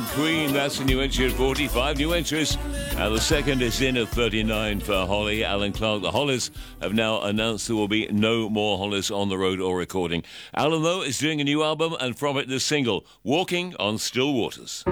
and Queen. That's a new entry at 45 new entries. And the second is in at 39 for Holly. Alan Clark. The Hollies have now announced there will be no more Hollies on the road or recording. Alan, though, is doing a new album, and from it, this single, Walking on Still Waters.